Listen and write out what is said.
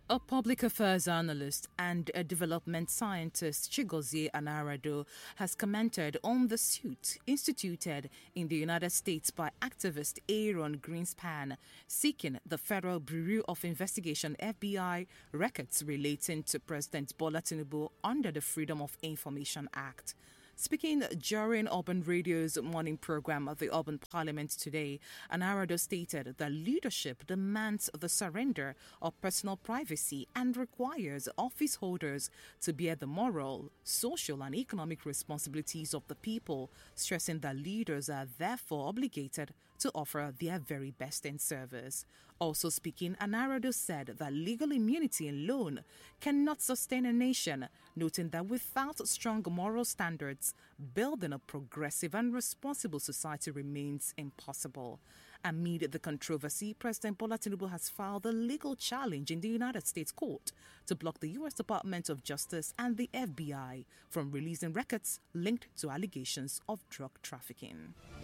A public affairs analyst and a development scientist, Chigozie Anarado, has commented on the suit instituted in the United States by activist Aaron Greenspan, seeking the Federal Bureau of Investigation (FBI) records relating to President Bola Tinubu under the Freedom of Information Act. Speaking during Urban Radio's morning program at the Urban Parliament today, Anarado stated that leadership demands the surrender of personal privacy and requires office holders to bear the moral, social, and economic responsibilities of the people, stressing that leaders are therefore obligated to offer their very best in service. Also speaking, Anarado said that legal immunity alone cannot sustain a nation, noting that without strong moral standards, building a progressive and responsible society remains impossible. Amid the controversy, President Bola Tinubu has filed a legal challenge in the United States court to block the U.S. Department of Justice and the FBI from releasing records linked to allegations of drug trafficking.